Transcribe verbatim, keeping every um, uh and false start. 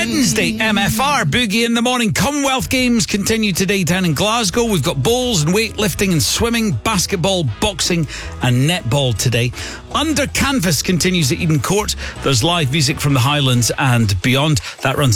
Wednesday, M F R, Boogie in the Morning. Commonwealth Games continue today down in Glasgow. We've got bowls and weightlifting and swimming, basketball, boxing and netball today. Under Canvas continues at Eden Court. There's live music from the Highlands and beyond. That runs